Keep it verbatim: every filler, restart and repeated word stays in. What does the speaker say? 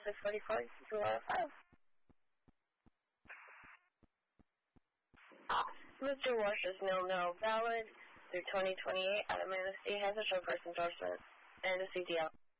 six forty-four, two oh five. Mister Walsh is nil nil valid through twenty twenty-eight. Out of Manistee has a show first endorsement and a C D L.